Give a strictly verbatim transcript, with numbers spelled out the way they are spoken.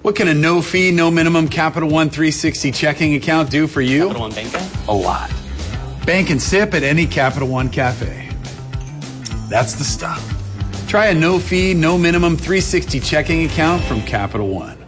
What can a no-fee, no-minimum Capital One three sixty checking account do for you? Capital One Bank app? A lot. Bank and sip at any Capital One cafe. That's the stuff. Try a no-fee, no-minimum three sixty checking account from Capital One.